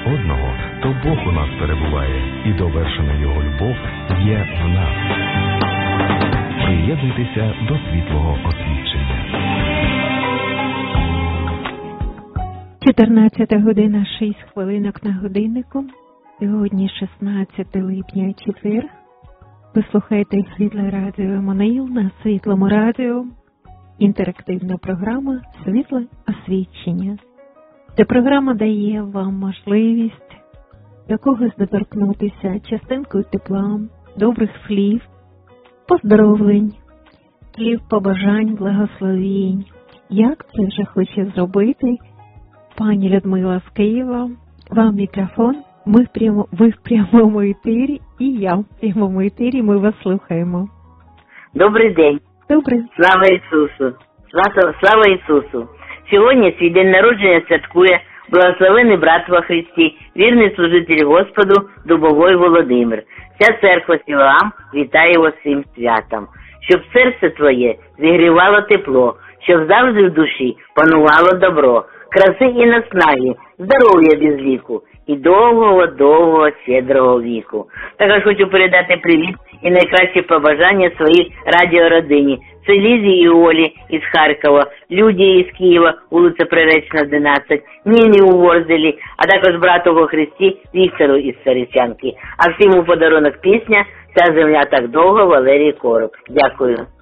одного, то Бог у нас перебуває, і довершена Його любов є в нас. Приєднуйтеся до світлого освідчення. 14 година 6 хвилинок на годиннику. Сьогодні 16 липня, четвер. Ви слухаєте Світле радіо Еммануїл на Світлому радіо. Інтерактивна програма «Світле освідчення». Ця програма дає вам можливість до когось доторкнутися частинкою тепла, добрих слів, поздоровлень, слів побажань, благословінь. Як це вже хоче зробити пані Людмила з Києва? Вам мікрофон, ви в прямому етері і я в прямому етері, ми вас слухаємо. Добрий день. Добре. Слава Ісусу. Слава Ісусу. Сьогодні свій день народження святкує благословений брат во Христі, вірний служитель Господу Дубовой Володимир. Вся церква Сілаам вітає його цим святом. Щоб серце твоє зігрівало тепло, щоб завжди в душі панувало добро, краси і наснаги, здоров'я без ліку і довгого, щедрого віку. Також хочу передати привіт і найкращі побажання своїй радіородині. Це Лізі і Олі із Харкова, Люді із Києва, вулиця Приречна, 11, Ніні у Ворзелі, а також брату во Христі Віктору із Саричанки. А всім у подарунок пісня «Ця земля так довго» Валерій Короб. Дякую.